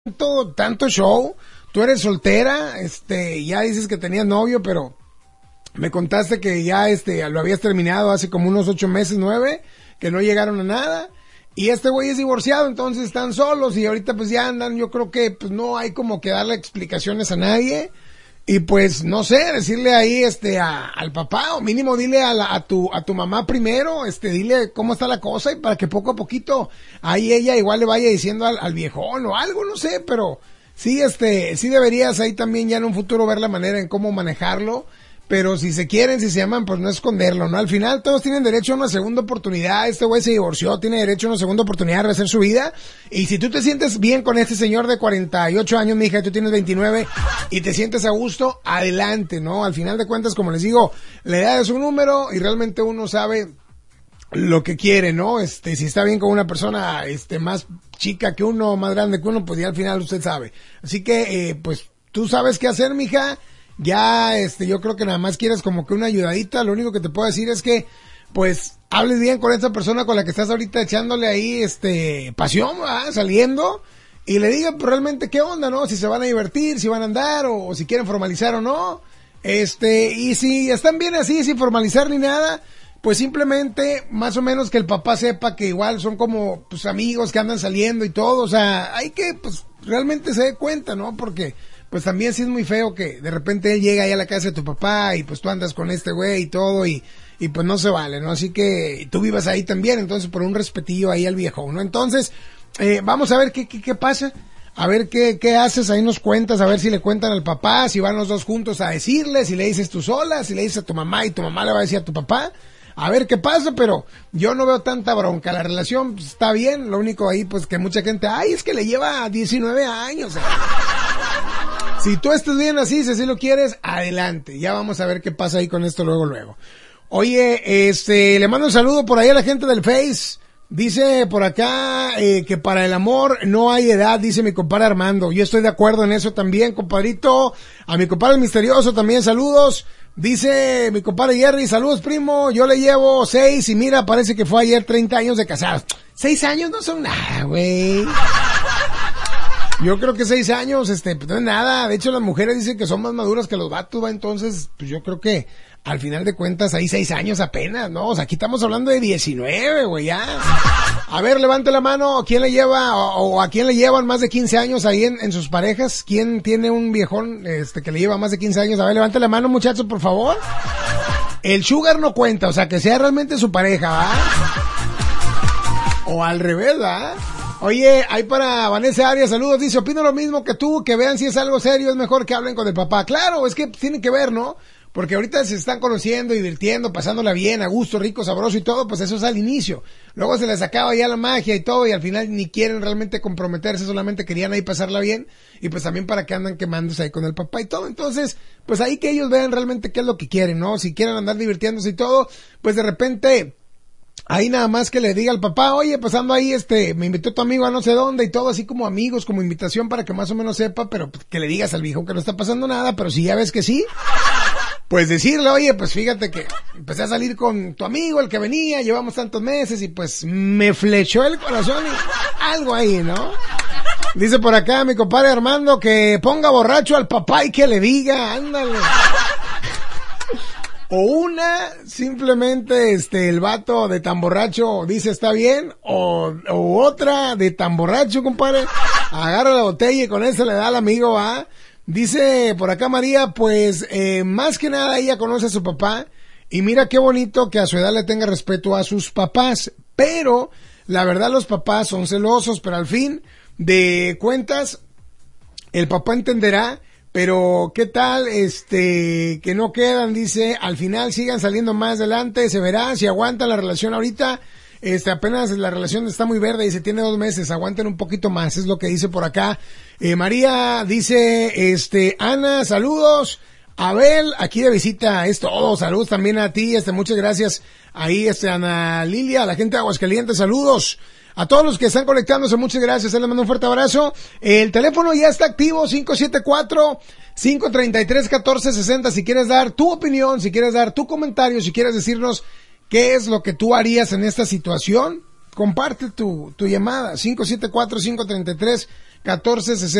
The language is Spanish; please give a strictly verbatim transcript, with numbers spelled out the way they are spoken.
tanto, tanto show, tú eres soltera, este, ya dices que tenías novio, pero me contaste que ya este, lo habías terminado hace como unos ocho meses, nueve, que no llegaron a nada, y este güey es divorciado, entonces están solos, y ahorita pues ya andan, yo creo que pues no hay como que darle explicaciones a nadie, y pues no sé, decirle ahí este a, al papá, o mínimo dile a, la, a tu a tu mamá primero, este dile cómo está la cosa, y para que poco a poquito ahí ella igual le vaya diciendo al, al viejón o algo, no sé, pero sí este sí deberías ahí también ya en un futuro ver la manera en cómo manejarlo. Pero si se quieren, si se aman, pues no esconderlo, ¿no? Al final todos tienen derecho a una segunda oportunidad. Este güey se divorció, tiene derecho a una segunda oportunidad de rehacer su vida. Y si tú te sientes bien con este señor de cuarenta y ocho años, mija, tú tienes veintinueve, y te sientes a gusto, adelante, ¿no? Al final de cuentas, como les digo, la edad es un número y realmente uno sabe lo que quiere, ¿no? Este, si está bien con una persona, este, más chica que uno, más grande que uno, pues ya al final usted sabe. Así que, eh, pues, tú sabes qué hacer, mija. Ya, este, yo creo que nada más quieres como que una ayudadita. Lo único que te puedo decir es que, pues, hables bien con esa persona con la que estás ahorita echándole ahí, este, pasión, ¿verdad? Saliendo, y le diga pues, realmente qué onda, ¿no? Si se van a divertir, si van a andar, o, o si quieren formalizar o no. Este, y si están bien así, sin formalizar ni nada, pues simplemente, más o menos que el papá sepa que igual son como, pues, amigos que andan saliendo y todo. O sea, hay que, pues, realmente se dé cuenta, ¿no? Porque pues también sí es muy feo que de repente él llega ahí a la casa de tu papá y pues tú andas con este güey y todo y, y pues no se vale, ¿no? Así que tú vivas ahí también, entonces por un respetillo ahí al viejo, ¿no? Entonces, eh, vamos a ver qué, qué, qué pasa, a ver qué, qué haces, ahí nos cuentas, a ver si le cuentan al papá, si van los dos juntos a decirle, si le dices tú sola, si le dices a tu mamá y tu mamá le va a decir a tu papá. A ver qué pasa, pero yo no veo tanta bronca. La relación pues, está bien, lo único ahí pues que mucha gente, ay, es que le lleva diecinueve años. Si tú estás bien así, si así lo quieres, adelante. Ya vamos a ver qué pasa ahí con esto luego, luego. Oye, este, le mando un saludo por ahí a la gente del Face. Dice por acá eh, que para el amor no hay edad, dice mi compadre Armando. Yo estoy de acuerdo en eso también, compadrito. A mi compadre Misterioso también saludos. Dice mi compadre Jerry, saludos primo, yo le llevo seis y mira, parece que fue ayer treinta años de casados. Seis años no son nada, güey. Yo creo que seis años, este, pues no es nada. De hecho, las mujeres dicen que son más maduras que los vatos, ¿va? Entonces, pues yo creo que al final de cuentas hay seis años apenas, ¿no? O sea, aquí estamos hablando de diecinueve, güey, ya. A ver, levante la mano, ¿a quién le lleva o, o a quién le llevan más de quince años ahí en, en sus parejas? ¿Quién tiene un viejón, este, que le lleva más de quince años? A ver, levante la mano, muchachos, por favor. El sugar no cuenta, o sea, que sea realmente su pareja, ¿va? O al revés, ¿va? Oye, ahí para Vanessa Arias, saludos, dice, opino lo mismo que tú, que vean si es algo serio, es mejor que hablen con el papá. Claro, es que tienen que ver, ¿no? Porque ahorita se están conociendo, divirtiendo, pasándola bien, a gusto, rico, sabroso y todo, pues eso es al inicio. Luego se les acaba ya la magia y todo, y al final ni quieren realmente comprometerse, solamente querían ahí pasarla bien, y pues también para que andan quemándose ahí con el papá y todo. Entonces, pues ahí que ellos vean realmente qué es lo que quieren, ¿no? Si quieren andar divirtiéndose y todo, pues de repente ahí nada más que le diga al papá, oye, pues ando ahí, este, me invitó tu amigo a no sé dónde y todo, así como amigos, como invitación para que más o menos sepa, pero pues, que le digas al viejo que no está pasando nada, pero si ya ves que sí, pues decirle, oye, pues fíjate que empecé a salir con tu amigo, el que venía, llevamos tantos meses y pues me flechó el corazón y algo ahí, ¿no? Dice por acá mi compadre Armando que ponga borracho al papá y que le diga, ándale. O una, simplemente, este, el vato de tan borracho dice está bien, o, o otra de tan borracho, compadre, agarra la botella y con eso le da al amigo, ¿ah? Dice por acá María, pues, eh, más que nada ella conoce a su papá, y mira qué bonito que a su edad le tenga respeto a sus papás, pero, la verdad los papás son celosos, pero al fin de cuentas, el papá entenderá. Pero, ¿qué tal? Este, que no quedan, dice, al final sigan saliendo más adelante, se verá, si aguantan la relación ahorita, este, apenas la relación está muy verde y se tiene dos meses, aguanten un poquito más, es lo que dice por acá. Eh, María dice, este, Ana, saludos, Abel, aquí de visita, es todo, saludos también a ti, este, muchas gracias, ahí, este, Ana Lilia, a la gente de Aguascalientes, saludos. A todos los que están conectándose, muchas gracias, les mando un fuerte abrazo. El teléfono ya está activo, cinco siete cuatro, cinco tres tres, uno cuatro seis cero, si quieres dar tu opinión, si quieres dar tu comentario, si quieres decirnos qué es lo que tú harías en esta situación, comparte tu, tu llamada, cinco siete cuatro, cinco tres tres, catorce sesenta